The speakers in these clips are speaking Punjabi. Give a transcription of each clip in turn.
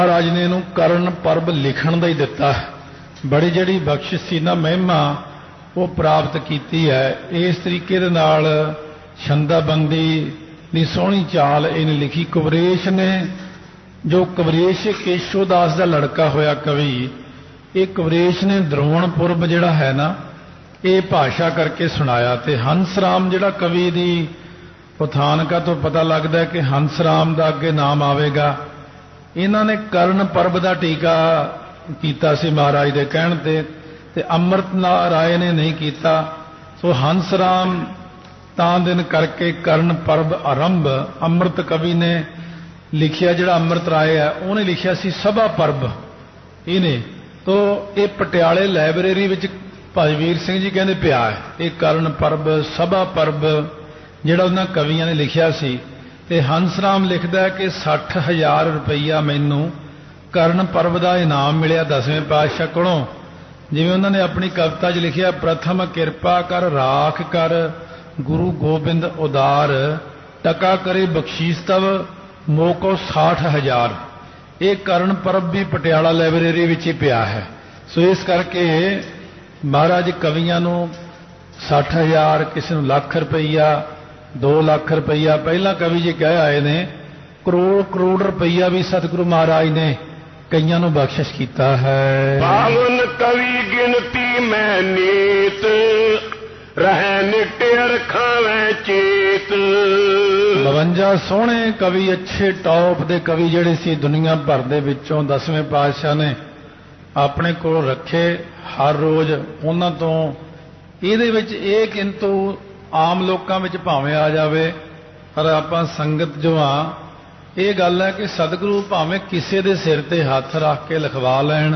महाराज ने इहनूं करण परब लिखण दा ही दिता। बड़ी जिहड़ी बख्शिश सी ना महिमा वो प्राप्त कीती है। इस तरीके दे नाल छंदाबंदी दी सोहणी चाल इहने लिखी। कुबरेश ने जो कुबरेश केशोदास दा लड़का होया कवि, ये कुबरेश ने द्रोण पुरब जिहड़ा है ना ये भाषा करके सुनाया। ते हंसराम जिहड़ा कवि दी पथानका तो पता लगता है कि हंसराम दा अगे नाम आवेगा। इन्हां ने करण परब दा टीका कीता सी महाराज दे कहण ते अमृत राय ने नहीं कीता। सो हंसराम तां दिन करके करण परब आरंभ अमृत कवि ने लिखिया। जिहड़ा अमृत राय है उन्हें लिखिया सी सभा परब इन्हें। तो ये पटियाले लाइब्रेरी विच भाई वीर सिंह जी कहंदे पिया है ये करण परब सभा परब जिहड़ा उन्हां कवियां ने लिखिया सी। ते हंसराम लिखदा है कि 60,000 रुपया मैनू करण परब का इनाम मिलिया 10वें पातशाह कोलों। जिवें उन्होंने अपनी कविता च लिखिया, प्रथम किरपा कर राख कर गुरु गोबिंद उदार, टका करे बख्शीस तव मोको 60,000। ये करण परब भी पटियाला लाइब्रेरी विच ही पिया है। सो इस करके महाराज कवियां नूं 60,000 किसी नूं लाख रुपया 2 लाख रुपया पहला कवि जी कह आए ने करोड़ करोड़ रुपया भी सतगुरु महाराज ने कईयां नूं बख्शिश कीता है। पावन कवि गिनती मैं नीत रहै निटेर खावे चेत। 52 सोहणे कवि अच्छे टॉप दे कवि जिहड़े सी दुनिया भर दे विचों 10वें पातशाह ने अपने कोल रखे। हर रोज उन्हां तों इहदे विच इह किंतु आम लोकां विच भावें आ जावे पर आपां संगत जो ये गल है कि सतगुरु भावें किसी दे सिर ते हथ रख के लिखवा लैण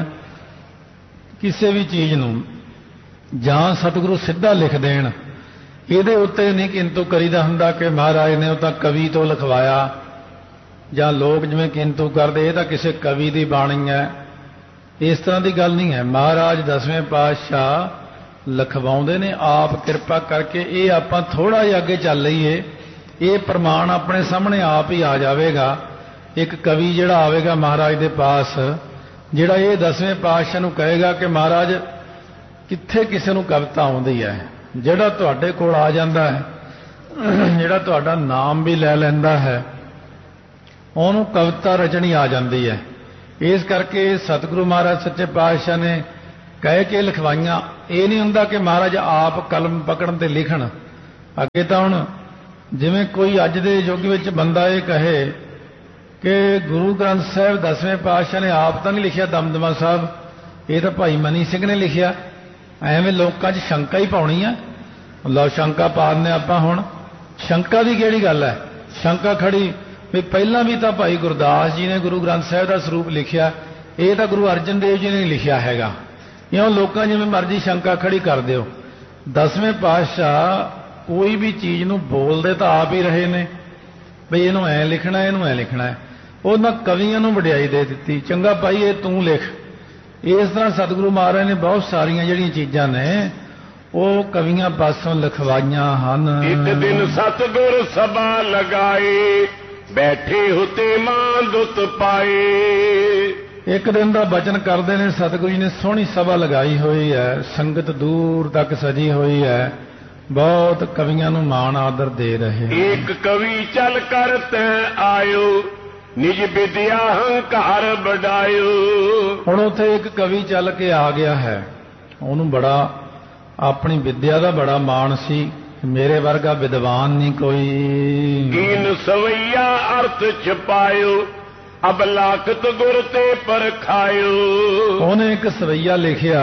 किसी भी चीज़ नूं जां सतगुरु सीधा लिख देण, इहदे उत्ते नहीं किंतु करीदा हुंदा कि महाराज ने तां कवि तो लिखवाया जां लोग जिवें किंतु करदे ये तां किसी कवि दी बाणी है। इस तरह की गल नहीं है। महाराज 10वें पातशाह लिखवाउंदे ने आप कृपा करके। ये आपां थोड़ा जिहा अगे चल लईए ये प्रमाण अपने सामने आप ही आ जाएगा। एक कवि जिहड़ा आवेगा महाराज दे पास जिहड़ा ये 10वें पातशाह नूं कहेगा कि महाराज कित्थे किसी नूं कविता आउंदी है, जिहड़ा तुहाडे कोल आ जांदा है जिहड़ा तुहाडा नाम भी लै लैंदा है उहनूं कविता रचनी आ जांदी है। इस करके सतगुरु महाराज सच्चे पातशाह ने कह के लिखवाइयां। ये नहीं हुंदा कि महाराज आप कलम पकड़न ते लिखण। अगे तां हुण जिवें कोई अज दे युग विच बंदा ये कहे कि गुरु ग्रंथ साहिब 10वें पातशाह ने आप तां नहीं लिखिया दमदमा साहब, ये तां भाई मनी सिंह ने लिखिया। एवें लोकां 'च शंका ही पाउणी आ। लो शंका पा दिंदे आपां। हुण शंका दी किहड़ी गल है? शंका खड़ी भी पहलां भी तां भाई गुरदास जी ने गुरु ग्रंथ साहिब का सरूप लिखिया, ये तां गुरु अर्जन देव जी ने नहीं लिखिया हैगा। इउं लोकां जिवें मर्जी शंका खड़ी कर दिओ। 10वें पातशाह कोई भी चीज़ नूं बोलदे तां आप ही रहे ने बई इहनूं ऐ लिखना इहनूं ऐ लिखना है। उन्हां कवियां नूं वडियाई दे दित्ती, चंगा भाई ये तूं लिख। इस तरह सतगुरु महाराज ने बहुत सारियां जिहड़ियां चीज़ां ने वो कवियां पासों लिखवाइयां हन। एक दिन सतगुर सभा लगाए बैठे होते मांदुत पाए। एक दिन का बचन करते ने सतगुरु जी ने सोहनी सभा लगाई हुई है, संगत दूर तक सजी हुई है, बहुत कवियां नूं मान आदर दे रहे हैं। एक कवि चल कर तैं आयो निज विद्या हंकार बढ़ायो। हुण उत्थे एक कवि चल के आ गया है, उन्होंने बड़ा अपनी विद्या का बड़ा मान सी, मेरे वर्गा विद्वान नहीं कोई। कीन सवैया अर्थ छपायो अब लाखत गुर ते परखायो। उन्हें एक सवैया लिखिया,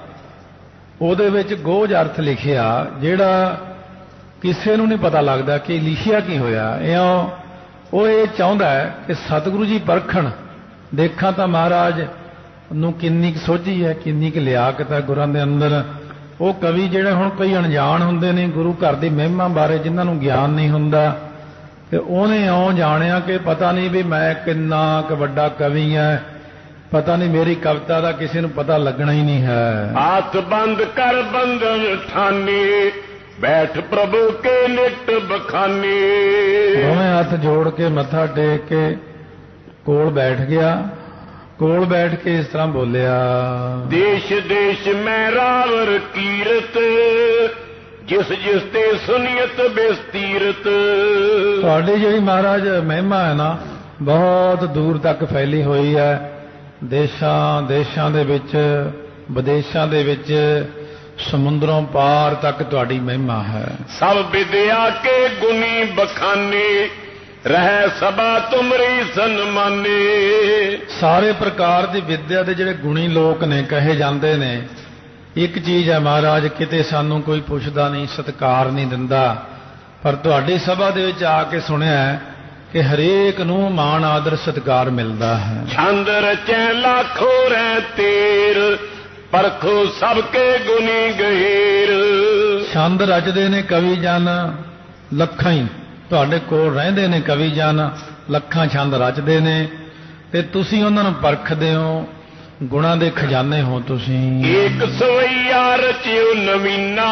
ਉਹਦੇ ਵਿੱਚ ਗੋਝ अर्थ लिखिया ਜਿਹੜਾ ਕਿਸੇ ਨੂੰ नहीं पता लगता कि लिखिया की होया। इउं ਉਹ ਇਹ ਚਾਹੁੰਦਾ है कि सतगुरु जी परखण देखा तो महाराज ਨੂੰ किन्नी सोझी है किन्नी लियाकत है गुरां दे अंदर। वो कवि जिहड़े हुण कई अणजाण हुंदे ने गुरु घर दी महिमा बारे जिन्हां नूं ज्ञान नहीं हुंदा ते ਉਹਨੇ ਇਉਂ जाणिया कि पता नहीं भी मैं किन्ना क वड्डा कवि है, पता नहीं मेरी कविता का किसी को पता लगना ही नहीं है। हाथ बंद कर बंधन ठानी बैठ प्रभु के निट बखानी। दोवें हाथ जोड़ के मत्था टेक के कोल बैठ गया ਕੋਲ ਬੈਠ ਕੇ ਇਸ ਤਰ੍ਹਾਂ ਬੋਲਿਆ, ਦੇਸ਼ ਦੇਸ਼ ਮੈਂ ਰਾਵਰ ਕੀਰਤ, ਜਿਸ ਜਿਸ ਤੇ ਸੁਨੀਅਤ ਬਿਸਤੀਰਤ। ਤੁਹਾਡੀ ਜਿਹੜੀ ਮਹਾਰਾਜ ਮਹਿਮਾ ਹੈ ਨਾ, ਬਹੁਤ ਦੂਰ ਤੱਕ ਫੈਲੀ ਹੋਈ ਹੈ। ਦੇਸ਼ਾਂ ਦੇਸ਼ਾਂ ਦੇ ਵਿੱਚ, ਵਿਦੇਸ਼ਾਂ ਦੇ ਵਿੱਚ, ਸਮੁੰਦਰੋਂ ਪਾਰ ਤੱਕ ਤੁਹਾਡੀ ਮਹਿਮਾ ਹੈ। ਸਭ ਵਿਦਿਆ ਕੇ ਗੁਣੀ ਬਖਾਨੇ, ਰਹਿ ਸਭਾ ਤੁਮਰੀ ਸਨਮਾਨੇ। ਸਾਰੇ ਪ੍ਰਕਾਰ ਦੀ ਵਿਦਿਆ ਦੇ ਜਿਹੜੇ ਗੁਣੀ ਲੋਕ ਨੇ ਕਹੇ ਜਾਂਦੇ ਨੇ, ਇੱਕ ਚੀਜ਼ ਹੈ ਮਹਾਰਾਜ, ਕਿਤੇ ਸਾਨੂੰ ਕੋਈ ਪੁੱਛਦਾ ਨਹੀਂ, ਸਤਿਕਾਰ ਨਹੀਂ ਦਿੰਦਾ, ਪਰ ਤੁਹਾਡੀ ਸਭਾ ਦੇ ਵਿੱਚ ਆ ਕੇ ਸੁਣਿਆ ਕਿ ਹਰੇਕ ਨੂੰ ਮਾਣ ਆਦਰ ਸਤਿਕਾਰ ਮਿਲਦਾ ਹੈ। ਛੰਦ ਰਚੈ ਲੱਖੋ ਰਹਿ ਤੇਰ, ਪਰਖੋ ਸਭ ਕੇ ਗੁਣੀ ਗਹੀਰ। ਛੰਦ ਰਚਦੇ ਨੇ ਕਵੀ ਜਨ ਲੱਖਾਂ ਹੀ, ਤੁਹਾਡੇ ਕੋਲ ਰਹਿੰਦੇ ਨੇ ਕਵੀ ਜਨ, ਲੱਖਾਂ ਛੰਦ ਰਚਦੇ ਨੇ, ਤੇ ਤੁਸੀਂ ਉਹਨਾਂ ਨੂੰ ਪਰਖਦੇ ਹੋ, ਗੁਣਾਂ ਦੇ ਖਜ਼ਾਨੇ ਹੋ ਤੁਸੀਂ। ਏਕ ਸਵਈਆ ਰਚਿਓ ਨਵੀਨਾ,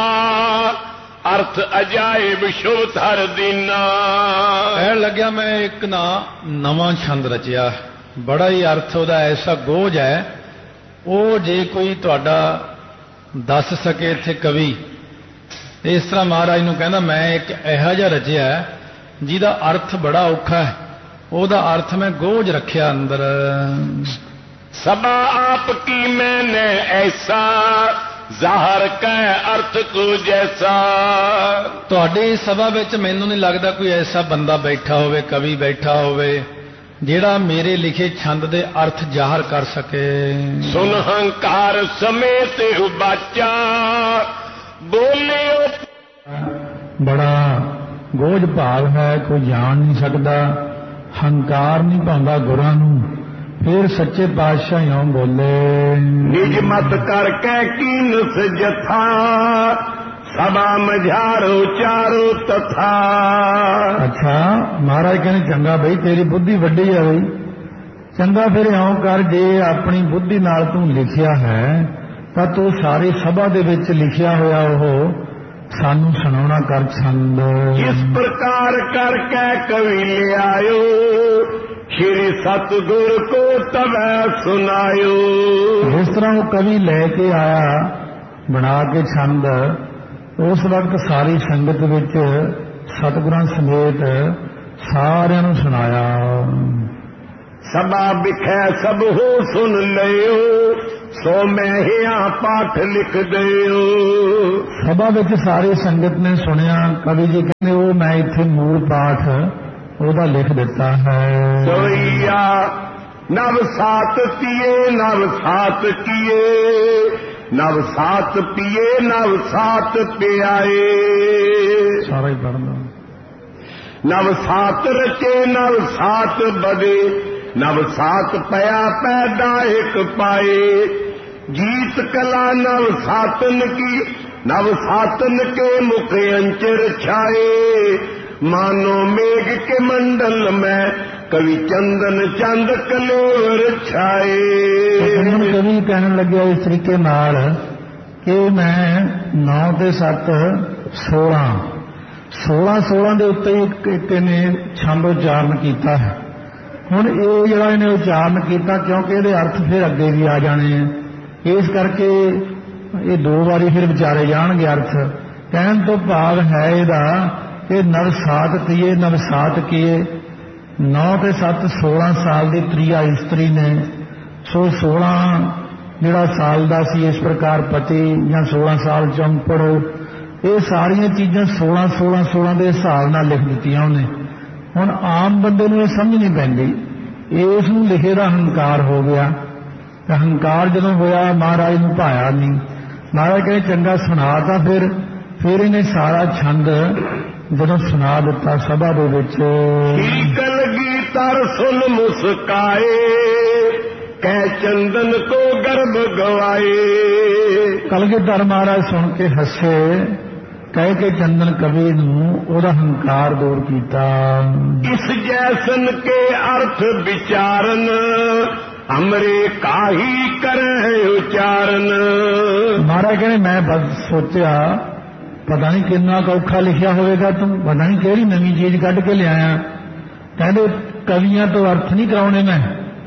ਅਰਥ ਅਜਾਇਬ ਸ਼ੁਭ ਧਰ ਦੀਨਾ। ਕਹਿਣ ਲੱਗਿਆ ਮੈਂ ਇੱਕ ਨਾ ਨਵਾਂ ਛੰਦ ਰਚਿਆ, ਬੜਾ ਹੀ ਅਰਥ ਉਹਦਾ ਐਸਾ ਗੋਝ ਹੈ, ਉਹ ਜੇ ਕੋਈ ਤੁਹਾਡਾ ਦੱਸ ਸਕੇ ਇੱਥੇ ਕਵੀ, ਇਸ ਤਰ੍ਹਾਂ ਮਹਾਰਾਜ ਨੂੰ ਕਹਿੰਦਾ ਮੈਂ ਇੱਕ ਇਹੋ ਜਿਹਾ ਰਚਿਆ ਜਿਹਦਾ ਅਰਥ ਬੜਾ ਔਖਾ ਹੈ, ਉਹਦਾ ਅਰਥ ਮੈਂ ਗੋਝ ਰੱਖਿਆ ਅੰਦਰ। ਸਭਾ ਆਪ ਕੀ ਮੈਨੇ ਐਸਾ, ਜ਼ਾਹਰ ਕੈ ਅਰਥ ਕੋ ਜੈਸਾ। ਤੁਹਾਡੀ ਸਭਾ ਵਿੱਚ ਮੈਨੂੰ ਨਹੀਂ ਲੱਗਦਾ ਕੋਈ ਐਸਾ ਬੰਦਾ ਬੈਠਾ ਹੋਵੇ, ਕਵੀ ਬੈਠਾ ਹੋਵੇ, ਜਿਹੜਾ ਮੇਰੇ ਲਿਖੇ ਛੰਦ ਦੇ ਅਰਥ ਜ਼ਾਹਰ ਕਰ ਸਕੇ। ਸੁਨ ਹੰਕਾਰ ਸਮੇਤ ਉਬਾਚਾ, ਬੋਲਿਓ ਬੜਾ ਗੋਝ ਭਾਵ ਹੈ, ਕੋਈ ਜਾਣ ਨਹੀਂ ਸਕਦਾ, ਹੰਕਾਰ ਨਹੀਂ ਪਾਉਂਦਾ ਗੁਰਾਂ ਨੂੰ। ਫਿਰ ਸੱਚੇ ਪਾਤਸ਼ਾਹ ਇਉਂ ਬੋਲੇ, ਨਿਜ ਮਤ ਕਰਕੇ ਕੀਨਸ ਜਥਾ, ਸਭਾ ਮਝਾਰੋ ਚਾਰੋ ਤਥਾ। ਅੱਛਾ, ਮਹਾਰਾਜ ਕਹਿੰਦੇ ਚੰਗਾ ਬਈ, ਤੇਰੀ ਬੁੱਧੀ ਵੱਡੀ ਹੈ ਬਈ, ਚੰਗਾ ਫਿਰ ਇਉਂ ਕਰ, ਜੇ ਆਪਣੀ ਬੁੱਧੀ ਨਾਲ ਤੂੰ ਲਿਖਿਆ ਹੈ ਤਾਂ ਤੂੰ ਸਾਰੀ ਸਭਾ ਦੇ ਵਿੱਚ ਲਿਖਿਆ ਹੋਇਆ ਉਹ ਸਾਨੂੰ ਸੁਣਾਉਣਾ ਕਰ ਛੰਦ। ਇਸ ਪ੍ਰਕਾਰ ਕਰਕੇ ਕਵੀ ਲਿਆਇਓ, ਸ਼੍ਰੀ ਸਤਿਗੁਰ ਕੋ ਤਵੈ ਸੁਨਾਇਓ। ਜਿਸ ਤਰ੍ਹਾਂ ਉਹ ਕਵੀ ਲੈ ਕੇ ਆਇਆ ਬਣਾ ਕੇ ਛੰਦ, ਉਸ ਵਕਤ ਸਾਰੀ ਸੰਗਤ ਵਿੱਚ ਸਤਿਗੁਰਾਂ ਸਮੇਤ ਸਾਰਿਆਂ ਨੂੰ ਸੁਣਾਇਆ। ਸਭਾ ਵਿਖੇ ਸਭ ਹੋ ਸੁਣ ਲਿਓ, ਸੋ ਮੈਂ ਹਿਆ ਪਾਠ ਲਿਖ ਦਿਓ। ਸਭਾ ਵਿੱਚ ਸਾਰੀ ਸੰਗਤ ਨੇ ਸੁਣਿਆ। ਕਵੀ ਜੀ ਕਹਿੰਦੇ ਉਹ ਮੈਂ ਇੱਥੇ ਮੂਲ ਪਾਠ ਉਹਦਾ ਲਿਖ ਦਿੱਤਾ ਹੈ। ਸੋਈਆ ਨਵ ਸਾਤ ਪੀਏ ਨਵ ਸਾਤ ਕੀਏ, ਨਵ ਸਾਤ ਪੀਏ ਨਵ ਸਾਤ ਪਿਆਏ। ਸਾਰਾ ਹੀ ਪੜ੍ਹਨਾ। ਨਵ ਸਾਤ ਰਚੇ ਨਵ ਸਾਤ ਬਦੇ, ਨਵ ਸਾਤ ਪਿਆ ਪੈਦਾ ਇੱਕ ਪਾਏ। ਜੀਤ ਕਲਾ ਨਵ ਸਾਤਨ ਕੀ, ਨਵ ਸਾਤਨ ਕੇ ਮੁਖ ਅੰਚਰ ਛਾਏ। मानो मेघ के मंडल में कवि चंदन चंद कलोर छाए। कवि कहने लगे इस तरीके नाल कि मैं 9 ते 7 16 ਦੇ ਉੱਤੇ ਇੱਕ ਨੇ ਛੰਦ ਉਚਾਰਨ ਕੀਤਾ ਹੈ। ਹੁਣ ਇਹ ਜਿਹੜਾ ਇਹਨੇ ਉਚਾਰਨ ਕੀਤਾ ਕਿਉਂਕਿ ਇਹਦੇ ਅਰਥ ਫਿਰ ਅੱਗੇ ਵੀ ਆ ਜਾਣੇ ਆ, ਇਸ ਕਰਕੇ ਇਹ 2 ਵਾਰੀ ਫਿਰ ਵਿਚਾਰੇ ਜਾਣਗੇ ਅਰਥ। ਕਹਿਣ ਤੋਂ ਭਾਵ ਹੈ ਇਹਦਾ ਕਿ ਨਵ ਸਾਤ ਕੀਏ ਨਵ ਸਾਤ ਕੀਏ। 9 ਤੇ 7 16 ਸਾਲ ਦੀ ਤ੍ਰਿਆ ਇਸਤਰੀ ਨੇ, ਸੋ 16 ਜਿਹੜਾ ਸਾਲ ਦਾ ਸੀ ਇਸ ਪ੍ਰਕਾਰ ਪਤੀ ਜਾਂ 16 ਸਾਲ ਚੰਪੜ, ਇਹ ਸਾਰੀਆਂ ਚੀਜ਼ਾਂ 16 ਦੇ ਹਿਸਾਬ ਨਾਲ ਲਿਖ ਦਿੱਤੀਆਂ ਉਹਨੇ। ਹੁਣ ਆਮ ਬੰਦੇ ਨੂੰ ਇਹ ਸਮਝ ਨਹੀਂ ਪੈਂਦੀ, ਇਸ ਨੂੰ ਲਿਖੇ ਦਾ ਹੰਕਾਰ ਹੋ ਗਿਆ। ਤੇ ਹੰਕਾਰ ਜਦੋਂ ਹੋਇਆ ਮਹਾਰਾਜ ਨੂੰ ਭਾਇਆ ਨਹੀਂ। ਮਹਾਰਾਜ ਕਹਿੰਦੇ ਚੰਗਾ ਸੁਣਾ ਤਾਂ ਫਿਰ ਇਹਨੇ ਸਾਰਾ ਛੰਦ ਜਦੋਂ ਸੁਣਾ ਦਿੱਤਾ ਸਭਾ ਦੇ ਵਿੱਚ। ਕਲਗੀ ਤਰ ਸੁਨ ਮੁਸਕਾਏ, ਕਹਿ ਚੰਦਨ ਕੋ ਗਰਭ ਗਵਾਏ। ਕਲਗੀਧਰ ਮਹਾਰਾਜ ਸੁਣ ਕੇ ਹੱਸੇ, ਕਹਿ ਕੇ ਚੰਦਨ ਕਵੀ ਨੂੰ ਉਹਦਾ ਹੰਕਾਰ ਦੂਰ ਕੀਤਾ। ਇਸ ਜੈਸਨ ਕੇ ਅਰਥ ਵਿਚਾਰਨ, ਅਮਰੇ ਕਾਹੀ ਕਰੇ ਉਚਾਰਨ। ਮਹਾਰਾਜ ਕਹਿੰਦੇ ਮੈਂ ਬਸ ਸੋਚਿਆ ਪਤਾ ਨਹੀਂ ਕਿੰਨਾ ਕੁ ਔਖਾ ਲਿਖਿਆ ਹੋਵੇਗਾ, ਤੂੰ ਪਤਾ ਨਹੀਂ ਕਿਹੜੀ ਨਵੀਂ ਚੀਜ਼ ਕੱਢ ਕੇ ਲਿਆਇਆ। ਕਹਿੰਦੇ ਕਵੀਆਂ ਤੋਂ ਅਰਥ ਨਹੀਂ ਕਰਾਉਣੇ ਮੈਂ,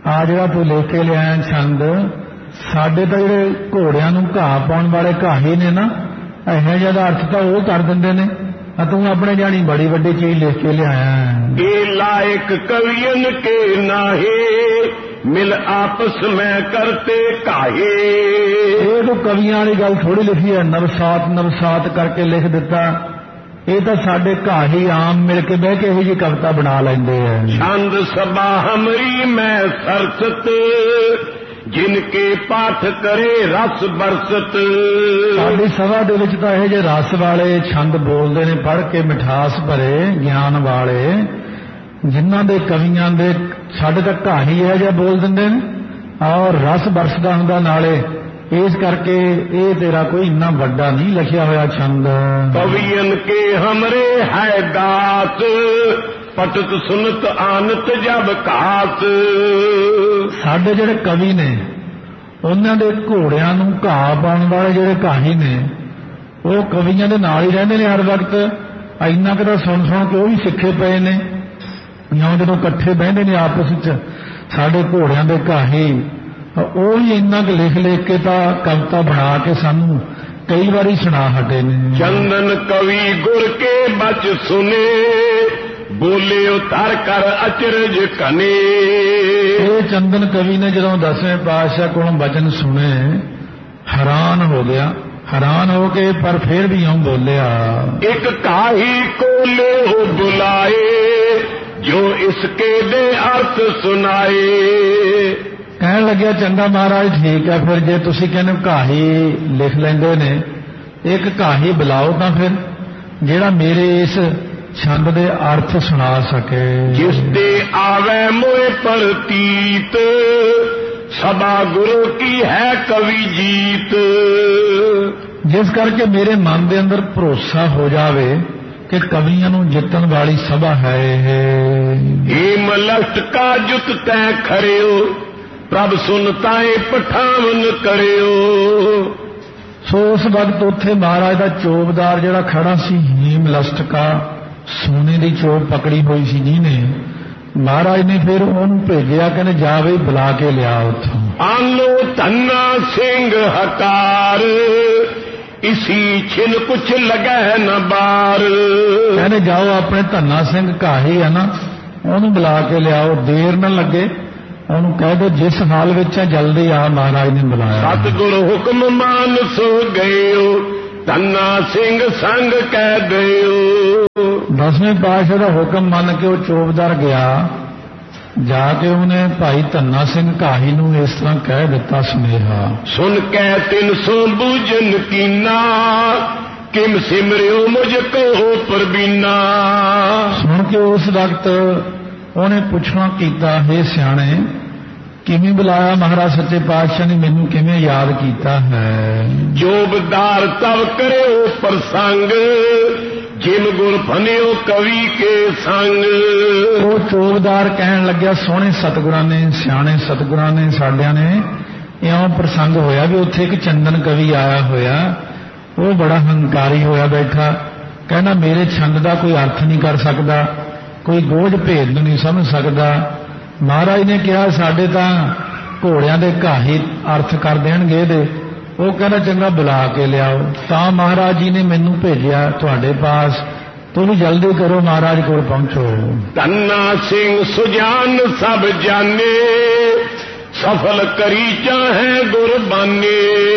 ਆ ਜਿਹੜਾ ਤੂੰ ਲੈ ਕੇ ਲਿਆਇਆ ਛੰਦ, ਸਾਡੇ ਤਾਂ ਜਿਹੜੇ ਘੋੜਿਆਂ ਨੂੰ ਘਾਹ ਪਾਉਣ ਵਾਲੇ ਘਾਹੀ ਨੇ ਨਾ, ਇਹੋ ਜਿਹਾ ਦਾ ਅਰਥ ਤਾਂ ਉਹ ਕਰ ਦਿੰਦੇ ਨੇ, ਤੂੰ ਆਪਣੇ ਜਾਣੀ ਬੜੀ ਵੱਡੀ ਚੀਜ਼ ਲਿਖ ਕੇ ਲਿਆਇਆ। ਇਹ ਲਾਇਕ ਕਵੀਨ ਕੇ ਨਾਹੇ ਮਿਲ ਆਪਸ ਮੈਂ ਕਰਤੇ ਕਾਹੇ। ਇਹ ਤਾਂ ਕਵੀਆਂ ਵਾਲੀ ਗੱਲ ਥੋੜੀ ਲਿਖੀ ਹੈ, ਨਵਸਾਤ ਨਵਸਾਤ ਕਰਕੇ ਲਿਖ ਦਿੱਤਾ। ਇਹ ਤਾਂ ਸਾਡੇ ਘਾਹੀ ਆਮ ਮਿਲ ਕੇ ਬਹਿ ਕੇ ਇਹੋ ਜਿਹੀ ਕਵਿਤਾ ਬਣਾ ਲੈਂਦੇ ਆ। ਛੰਦ ਸਭਾ ਹਮਰੀ ਮੈਂ ਸਰਸਤ ਜਿਨ ਕੇ ਪਾਠ ਕਰੇ ਰਸ ਬਰਸਤ। ਸਾਡੀ ਸਭਾ ਦੇ ਵਿੱਚ ਤਾਂ ਇਹੋ ਜਿਹੇ ਰਸ ਵਾਲੇ ਛੰਦ ਬੋਲਦੇ ਨੇ, ਪੜ੍ਹ ਕੇ ਮਿਠਾਸ ਭਰੇ ਗਿਆਨ ਵਾਲੇ, ਜਿਨ੍ਹਾਂ ਦੇ ਕਵੀਆਂ ਦੇ ਸਾਡੇ ਤਾਂ ਘਾਹੀ ਇਹੋ ਜਿਹਾ ਬੋਲ ਦਿੰਦੇ ਨੇ ਔਰ ਰਸ ਬਰਸਦਾ ਹੁੰਦਾ ਨਾਲੇ। ਇਸ ਕਰਕੇ ਇਹ ਤੇਰਾ ਕੋਈ ਇੰਨਾ ਵੱਡਾ ਨਹੀਂ ਲਿਖਿਆ ਹੋਇਆ ਛੰਦ। ਕਵੀਨ ਕੇ ਹਮਰੇ ਹੈ ਦਾਤ ਪਟਤ ਸੁਨਤ ਆਨਤ ਜਬ ਘਾਤ। ਸਾਡੇ ਜਿਹੜੇ ਕਵੀ ਨੇ ਉਹਨਾਂ ਦੇ ਘੋੜਿਆਂ ਨੂੰ ਘਾਹ ਪਾਉਣ ਵਾਲੇ ਜਿਹੜੇ ਘਾਹੀ ਨੇ, ਉਹ ਕਵੀਆਂ ਦੇ ਨਾਲ ਹੀ ਰਹਿੰਦੇ ਨੇ ਹਰ ਵਕਤ। ਇੰਨਾ ਕੁ ਤਾਂ ਸੁਣ ਕੇ ਉਹ ਵੀ ਸਿੱਖੇ ਪਏ ਨੇ, ਜਾਂ ਜਦੋਂ ਇਕੱਠੇ ਬਹਿੰਦੇ ਨੇ ਆਪਸ ਵਿੱਚ ਸਾਡੇ ਘੋੜਿਆਂ ਦੇ ਘਾਹੀ, ਉਹ ਵੀ ਇੰਨਾ ਕੁ ਲਿਖ ਲਿਖ ਕੇ ਤਾਂ ਕਵਿਤਾ ਬਣਾ ਕੇ ਸਾਨੂੰ ਕਈ ਵਾਰੀ ਸੁਣਾ ਹਟੇ ਨੇ। ਚੰਦਨ ਕਵੀ ਗੁਰ ਕੇ ਬਚ ਸੁਨੇ ਬੋਲੇ ਉਤਾਰ ਕਰ ਅਚਰਜ ਕਨੇ। ਇਹ ਚੰਦਨ ਕਵੀ ਨੇ ਜਦੋਂ 10ਵੇਂ ਪਾਤਸ਼ਾਹ ਕੋਲੋਂ ਬਚਨ ਸੁਣੇ ਹੈਰਾਨ ਹੋ ਗਿਆ, ਹੈਰਾਨ ਹੋ ਕੇ ਪਰ ਫਿਰ ਵੀ ਇਉਂ ਬੋਲਿਆ। ਇੱਕ ਕਾਹੀ ਕੋ ਲਿਓ ਬੁਲਾਏ ਜੋ ਇਸਕੇ ਦੇ ਅਰਥ ਸੁਨਾਏ। ਕਹਿਣ ਲੱਗਿਆ ਚੰਗਾ ਮਹਾਰਾਜ ਠੀਕ ਹੈ, ਫਿਰ ਜੇ ਤੁਸੀਂ ਕਹਿੰਦੇ ਘਾਹੀ ਲਿਖ ਲੈਂਦੇ ਨੇ, ਇੱਕ ਘਾਹੀ ਬੁਲਾਓ ਤਾਂ ਫਿਰ ਜਿਹੜਾ ਮੇਰੇ ਇਸ ਛੰਦ ਦੇ ਅਰਥ ਸੁਣਾ ਸਕੇ। ਜਿਸ ਦੇ ਆਵੇ ਮੋਏ ਪ੍ਰਤੀਤ ਸਭਾ ਗੁਰੂ ਕੀ ਹੈ ਕਵੀ ਜੀਤ। ਜਿਸ ਕਰਕੇ ਮੇਰੇ ਮਨ ਦੇ ਅੰਦਰ ਭਰੋਸਾ ਹੋ ਜਾਵੇ ਕਿ ਕਵੀਆਂ ਨੂੰ ਜਿੱਤਣ ਵਾਲੀ ਸਭਾ ਹੈ ਇਹ। ਏਮ ਲਸ਼ਟ ਕਾ ਜੁਤ ਤੈ ਖਰਿਓ ਪ੍ਰਭ ਸੁਨਤਾਏ ਪਠਾਵਨ ਕਰਿਓ। ਸੋ ਉਸ ਵਕਤ ਉੱਥੇ ਮਹਾਰਾਜ ਦਾ ਚੋਬਦਾਰ ਜਿਹੜਾ ਖੜਾ ਸੀ, ਹੀਮ ਲਸਟਕਾ, ਸੋਨੇ ਦੀ ਚੋਬ ਪਕੜੀ ਹੋਈ ਸੀ ਜਿਹਨੇ, ਮਹਾਰਾਜ ਨੇ ਫਿਰ ਉਹਨੂੰ ਭੇਜਿਆ, ਕਹਿੰਦੇ ਜਾ ਬਈ ਬੁਲਾ ਕੇ ਲਿਆ ਉੱਥੋਂ। ਆਨੋ ਧੰਨਾ ਸਿੰਘ ਹਕਾਰ ਇਸੀ ਛਿਨ ਕੁਛ ਲੱਗੈ ਨ ਬਾਰ। ਕਹਿੰਦੇ ਜਾਓ ਆਪਣੇ ਧੰਨਾ ਸਿੰਘ ਘਾਹੀ ਹੈ ਨਾ, ਉਹਨੂੰ ਬੁਲਾ ਕੇ ਲਿਆਓ, ਦੇਰ ਨਾ ਲੱਗੇ, ਉਹਨੂੰ ਕਹਿ ਦਿਓ ਜਿਸ ਹਾਲ ਵਿੱਚ ਹੈ ਜਲਦੀ ਆ। ਮਹਾਰਾਜ ਨੇ ਬੁਲਾਇਆ। ਸਤਿਗੁਰ ਹੁਕਮ ਮਾਨ ਸੋ ਗਇਓ ਧੰਨਾ ਸਿੰਘ ਸੰਗ ਕਹਿ ਦਿਓ। 10ਵੇਂ ਪਾਤਸ਼ਾਹ ਦਾ ਹੁਕਮ ਮੰਨ ਕੇ ਉਹ ਚੋਬਦਾਰ ਗਿਆ, ਜਾ ਕੇ ਉਹਨੇ ਭਾਈ ਧੰਨਾ ਸਿੰਘ ਘਾਹੀ ਨੂੰ ਇਸ ਤਰ੍ਹਾਂ ਕਹਿ ਦਿੱਤਾ ਸੁਨੇਹਾ। ਸੁਨ ਕੇ 300 ਬੂਝਨ ਕੀਨਾ ਕਿਮ ਸਿਮਰਿਓ ਮੁਝ ਕੋ ਪਰਬੀਨਾ। ਸੁਣ ਕੇ ਉਸ ਵਕਤ ਉਹਨੇ ਪੁੱਛਣਾ ਕੀਤਾ, ਹੈ ਸਿਆਣੇ ਕਿਵੇਂ ਬੁਲਾਇਆ ਮਹਾਰਾਜ ਸੱਚੇ ਪਾਤਸ਼ਾਹ ਨੇ, ਮੈਨੂੰ ਕਿਵੇਂ ਯਾਦ ਕੀਤਾ ਹੈ। ਜੋਬਦਾਰ ਤਵ ਕਰਿਓ ਪ੍ਰਸੰਗ ਜਿਮ ਗੁਰ ਫਨਿਓ ਕਵੀ ਕੇ ਸੰਗ। ਉਹ ਚੋਬਦਾਰ ਕਹਿਣ ਲੱਗਿਆ ਸੋਹਣੇ ਸਤਿਗੁਰਾਂ ਨੇ, ਸਿਆਣੇ ਸਤਿਗੁਰਾਂ ਨੇ ਸਾਡਿਆਂ ਨੇ ਇਉਂ ਪ੍ਰਸੰਗ ਹੋਇਆ ਵੀ ਉੱਥੇ ਇੱਕ ਚੰਦਨ ਕਵੀ ਆਇਆ ਹੋਇਆ, ਉਹ ਬੜਾ ਹੰਕਾਰੀ ਹੋਇਆ ਬੈਠਾ, ਕਹਿੰਦਾ ਮੇਰੇ ਛੰਦ ਦਾ ਕੋਈ ਅਰਥ ਨਹੀਂ ਕਰ ਸਕਦਾ, ਕੋਈ ਗੋਝ ਭੇਦ ਨੂੰ ਨਹੀਂ ਸਮਝ ਸਕਦਾ। ਮਹਾਰਾਜ ਨੇ ਕਿਹਾ ਸਾਡੇ ਤਾਂ ਘੋੜਿਆਂ ਦੇ ਘਾਹੀ ਅਰਥ ਕਰ ਦੇਣਗੇ ਇਹਦੇ। ਉਹ ਕਹਿੰਦਾ ਚੰਗਾ ਬੁਲਾ ਕੇ ਲਿਆਓ। ਤਾਂ ਮਹਾਰਾਜ ਜੀ ਨੇ ਮੈਨੂੰ ਭੇਜਿਆ ਤੁਹਾਡੇ ਪਾਸ, ਤੁਸੀਂ ਜਲਦੀ ਕਰੋ ਮਹਾਰਾਜ ਕੋਲ ਪਹੁੰਚੋ। ਧੰਨਾ ਸਿੰਘ ਸੁਜਾਨ ਸਭ ਜਾਣੇ ਸਫਲ ਕਰੀ ਚਾਹੇ ਗੁਰਬਾਨੇ।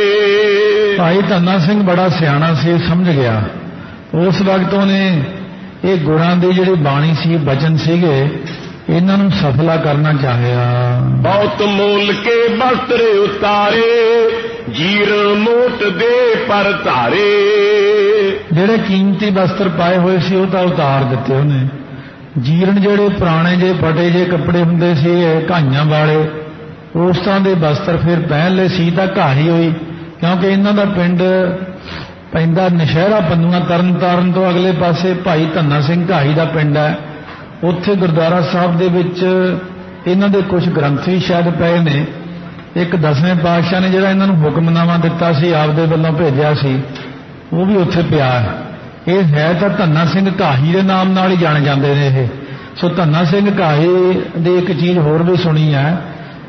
ਭਾਈ ਧੰਨਾ ਸਿੰਘ ਬੜਾ ਸਿਆਣਾ ਸੀ, ਸਮਝ ਗਿਆ। ਉਸ ਵਕਤ ਉਹਨੇ ਇਹ ਗੁਰਾਂ ਦੀ ਜਿਹੜੀ ਬਾਣੀ ਸੀ, ਬਚਨ ਸੀਗੇ, ਇਹਨਾਂ ਨੂੰ ਸਫਲਾ ਕਰਨਾ ਚਾਹਿਆ। ਬਹੁਤ ਮੋਲ ਕੇ ਬਸਤਰ ਉਤਾਰੇ ਜੀਰ ਮੋਟ ਦੇ ਪਰ ਧਾਰੇ। ਜਿਹੜੇ ਕੀਮਤੀ ਬਸਤਰ ਪਾਏ ਹੋਏ ਸੀ ਉਹ ਤਾਂ ਉਤਾਰ ਦਿੱਤੇ ਉਹਨੇ। ਜੀਰਨ ਜਿਹੜੇ ਪੁਰਾਣੇ ਜੇ ਫਟੇ ਜੇ ਕੱਪੜੇ ਹੁੰਦੇ ਸੀ ਘਾਈਆਂ ਵਾਲੇ, ਉਸ ਤਰ੍ਹਾਂ ਦੇ ਬਸਤਰ ਫਿਰ ਪਹਿਨ ਲਏ ਸੀ ਤਾਂ ਘਾਹੀ ਹੋਈ, ਕਿਉਂਕਿ ਇਹਨਾਂ ਦਾ ਪਿੰਡ ਪੈਂਦਾ ਨਸ਼ਹਿਰਾ ਪੰਨੂਆ, ਤਰਨ ਤਾਰਨ ਤੋਂ ਅਗਲੇ ਪਾਸੇ ਭਾਈ ਧੰਨਾ ਸਿੰਘ ਘਾਹੀ ਦਾ ਪਿੰਡ ਹੈ। ਉੱਥੇ ਗੁਰਦੁਆਰਾ ਸਾਹਿਬ ਦੇ ਵਿੱਚ ਇਹਨਾਂ ਦੇ ਕੁਝ ਗ੍ਰੰਥ ਵੀ ਸ਼ਾਇਦ ਪਏ ਨੇ। ਇੱਕ 10ਵੇਂ ਪਾਤਸ਼ਾਹ ਨੇ ਜਿਹੜਾ ਇਹਨਾਂ ਨੂੰ ਹੁਕਮਨਾਮਾ ਦਿੱਤਾ ਸੀ, ਆਪਦੇ ਵੱਲੋਂ ਭੇਜਿਆ ਸੀ, ਉਹ ਵੀ ਉੱਥੇ ਪਿਆ ਹੈ। ਇਹ ਹੈ ਤਾਂ ਧੰਨਾ ਸਿੰਘ ਘਾਹੀ ਦੇ ਨਾਮ ਨਾਲ ਹੀ ਜਾਣੇ ਜਾਂਦੇ ਨੇ ਇਹ। ਸੋ ਧੰਨਾ ਸਿੰਘ ਘਾਹੀ ਦੀ ਇੱਕ ਚੀਜ਼ ਹੋਰ ਵੀ ਸੁਣੀ ਹੈ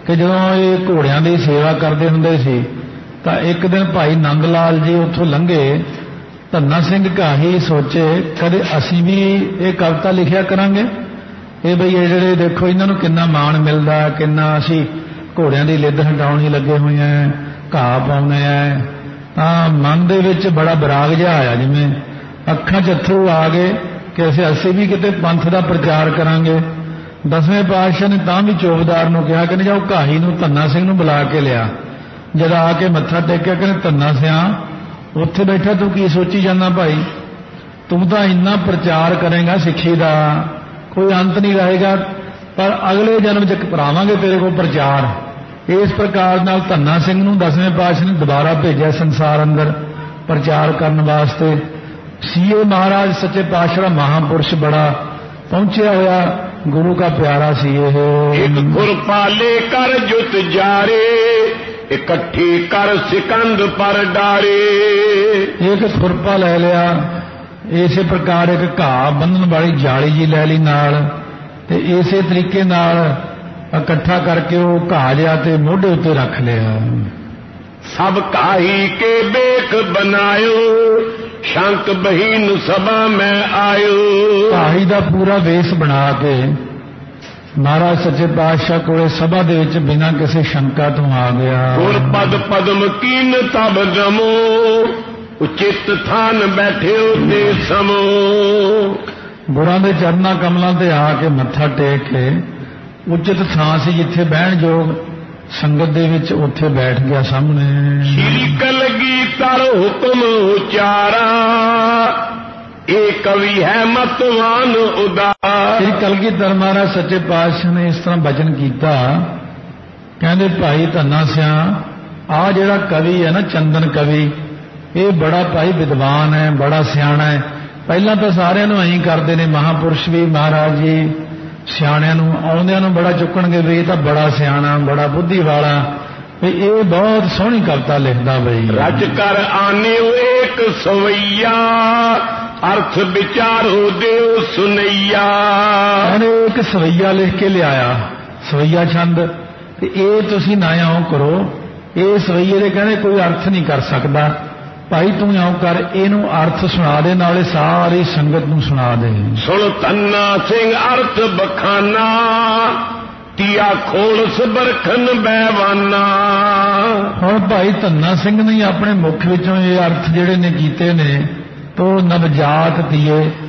ਕਿ ਜਦੋਂ ਇਹ ਘੋੜਿਆਂ ਦੀ ਸੇਵਾ ਕਰਦੇ ਹੁੰਦੇ ਸੀ ਤਾਂ ਇੱਕ ਦਿਨ ਭਾਈ ਨੰਦ ਲਾਲ ਜੀ ਉੱਥੋਂ ਲੰਘੇ। ਧੰਨਾ ਸਿੰਘ ਘਾਹੀ ਸੋਚੇ ਕਦੇ ਅਸੀਂ ਵੀ ਇਹ ਕਵਿਤਾ ਲਿਖਿਆ ਕਰਾਂਗੇ। ਇਹ ਬਈ ਇਹ ਜਿਹੜੇ ਦੇਖੋ ਇਹਨਾਂ ਨੂੰ ਕਿੰਨਾ ਮਾਣ ਮਿਲਦਾ, ਕਿੰਨਾ ਅਸੀਂ ਘੋੜਿਆਂ ਦੀ ਲਿੱਦ ਹਟਾਉਣ ਹੀ ਲੱਗੇ ਹੋਏ ਆ, ਘਾਹ ਪਾਉਂਦੇ ਆ। ਤਾਂ ਮਨ ਦੇ ਵਿੱਚ ਬੜਾ ਬਰਾਗ ਜਿਹਾ ਆਇਆ, ਜਿਵੇਂ ਅੱਖਾਂ 'ਚ ਅੱਥਰੂ ਆ ਗਏ ਕਿ ਅਸੀਂ ਵੀ ਕਿਤੇ ਪੰਥ ਦਾ ਪ੍ਰਚਾਰ ਕਰਾਂਗੇ। 10ਵੇਂ ਪਾਤਸ਼ਾਹ ਨੇ ਤਾਂ ਵੀ ਚੌਕੀਦਾਰ ਨੂੰ ਕਿਹਾ ਕਿ ਨਹੀਂ ਜਾਓ ਘਾਹੀ ਨੂੰ ਧੰਨਾ ਸਿੰਘ ਨੂੰ ਬੁਲਾ ਕੇ ਲਿਆ। ਜਦ ਆ ਕੇ ਮੱਥਾ ਟੇਕਿਆ ਕਹਿੰਦੇ ਧੰਨਾ ਸਿਆ ਉੱਥੇ ਬੈਠਾ ਤੂੰ ਕੀ ਸੋਚੀ ਜਾਂਦਾ ਭਾਈ, ਤੂੰ ਤਾਂ ਇੰਨਾ ਪ੍ਰਚਾਰ ਕਰੇਗਾ ਸਿੱਖੀ ਦਾ ਕੋਈ ਅੰਤ ਨਹੀਂ ਰਹੇਗਾ, ਪਰ ਅਗਲੇ ਜਨਮ 'ਚ ਕਰਾਵਾਂਗੇ ਤੇਰੇ ਕੋਲ ਪ੍ਰਚਾਰ। ਇਸ ਪ੍ਰਕਾਰ ਨਾਲ ਧੰਨਾ ਸਿੰਘ ਨੂੰ 10ਵੇਂ ਪਾਤਸ਼ਾਹ ਨੇ ਦੁਬਾਰਾ ਭੇਜਿਆ ਸੰਸਾਰ ਅੰਦਰ ਪ੍ਰਚਾਰ ਕਰਨ ਵਾਸਤੇ। ਸੀਏ ਮਹਾਰਾਜ ਸੱਚੇ ਪਾਤਸ਼ਾਹ ਦਾ ਮਹਾਂਪੁਰਸ਼ ਬੜਾ ਪਹੁੰਚਿਆ ਹੋਇਆ ਗੁਰੂ ਦਾ ਪਿਆਰਾ ਸੀ ਇਹ। ਇੱਕ ਖੁਰਪਾਲੇ ਕਰ ਜੁਤ ਜਾਰੇ, ਇਕੱਠੀ ਕਰ ਸਿਕੰਦ ਪਰ ਡਾਰੇ। ਇੱਕ ਖੁਰਪਾ ਲੈ ਲਿਆ, ਇਸੇ ਪ੍ਰਕਾਰ ਇੱਕ ਘਾਹ ਬੰਨਣ ਵਾਲੀ ਜਾਲੀ ਜੀ ਲੈ ਲਈ ਨਾਲ, ਤੇ ਇਸੇ ਤਰੀਕੇ ਨਾਲ ਇਕੱਠਾ ਕਰਕੇ ਉਹ ਘਾਹ ਜਿਹਾ ਤੇ ਮੋਢੇ ਉੱਤੇ ਰੱਖ ਲਿਆ। ਸਭ ਕਾਹੀ ਕੇ ਬੇਖ ਬਨਾਇਓ, ਸ਼ੰਕ ਬਹੀਨ ਸਭਾ ਮੈਂ ਆਇਓ। ਕਾਹੀ ਦਾ ਪੂਰਾ ਵੇਸ ਬਣਾ ਕੇ ਮਹਾਰਾਜ ਸੱਚੇ ਪਾਤਸ਼ਾਹ ਕੋਲੇ ਸਭਾ ਦੇ ਵਿੱਚ ਬਿਨਾਂ ਕਿਸੇ ਸ਼ੰਕਾ ਤੋਂ ਆ ਗਿਆ। ਗੁਰ ਪਦ ਪਦਮ ਕੀਨ ਤਬ ਜਮੋ, ਉਚਿਤ ਥਾਨ ਬੈਠਿਓ ਤੇ ਸਮੋ। ਗੁਰਾਂ ਦੇ ਚਰਨਾਂ ਕਮਲਾਂ ਤੇ ਆ ਕੇ ਮੱਥਾ ਟੇਕ ਕੇ ਉਚਿਤ ਥਾਂ ਸੀ ਜਿੱਥੇ ਬਹਿਣ ਯੋਗ ਸੰਗਤ ਦੇ ਵਿੱਚ, ਉੱਥੇ ਬੈਠ ਗਿਆ ਸਾਹਮਣੇ। ਸ਼੍ਰੀ ਕਲਗੀਧਰ ਹੁਕਮ ਉਚਾਰਾ, ਇਹ ਕਵੀ ਹੈ ਮਤਵਾਨ ਉਦਾਰ। ਸ਼੍ਰੀ ਕਲਗੀਧਰ ਮਹਾਰਾਜ ਸੱਚੇ ਪਾਤਸ਼ਾਹ ਨੇ ਇਸ ਤਰ੍ਹਾਂ ਬਚਨ ਕੀਤਾ, ਕਹਿੰਦੇ ਭਾਈ ਧੰਨਾ ਸਿਆ ਆਹ ਜਿਹੜਾ ਕਵੀ ਹੈ ਨਾ ਚੰਦਨ ਕਵੀ, ਇਹ ਬੜਾ ਭਾਈ ਵਿਦਵਾਨ ਹੈ, ਬੜਾ ਸਿਆਣਾ ਹੈ। ਪਹਿਲਾਂ ਤਾਂ ਸਾਰਿਆਂ ਨੂੰ ਐਂ ਕਰਦੇ ਨੇ, ਮਹਾਂਪੁਰਸ਼ ਵੀ ਮਹਾਰਾਜ ਜੀ ਸਿਆਣਿਆਂ ਨੂੰ ਆਉਂਦਿਆਂ ਨੂੰ ਬੜਾ ਚੁੱਕਣਗੇ ਵੀ ਇਹ ਤਾਂ ਬੜਾ ਸਿਆਣਾ, ਬੜਾ ਬੁੱਧੀ ਵਾਲਾ, ਵੀ ਇਹ ਬਹੁਤ ਸੋਹਣੀ ਕਵਿਤਾ ਲਿਖਦਾ ਬਈ। ਰਚ ਕਰ ਆਨਿਓ ਏਕ ਸਵਈਆ, ਅਰਥ ਵਿਚਾਰੋ ਦਿਓ ਸੁਨਈਆ। ਇਹਨੇ ਇੱਕ ਸਵਈਆ ਲਿਖ ਕੇ ਲਿਆਇਆ, ਸਵਈਆ ਛੰਦ, ਤੇ ਇਹ ਤੁਸੀਂ ਨਾ ਇਉਂ ਕਰੋ, ਇਹ ਸਵਈਏ ਦੇ ਕਹਿੰਦੇ ਕੋਈ ਅਰਥ ਨਹੀਂ ਕਰ ਸਕਦਾ, ਭਾਈ ਤੂੰ ਇਉਂ ਕਰ ਇਹਨੂੰ ਅਰਥ ਸੁਣਾ ਦੇ, ਨਾਲੇ ਸਾਰੀ ਸੰਗਤ ਨੂੰ ਸੁਣਾ ਦੇ। ਸੁਣ ਧੰਨਾ ਸਿੰਘ ਅਰਥ ਬਖਾਨਾ, ਤੀਆ ਖੋਲਸ ਬਰਖਨ ਬੈਵਾਨਾ। ਹੁਣ ਭਾਈ ਧੰਨਾ ਸਿੰਘ ਨੇ ਆਪਣੇ ਮੁਖ ਵਿੱਚੋਂ ਇਹ ਅਰਥ ਜਿਹੜੇ ਨੇ ਕੀਤੇ ਨੇ, ਤੋ ਨਵਜਾਤ ਤੀਏ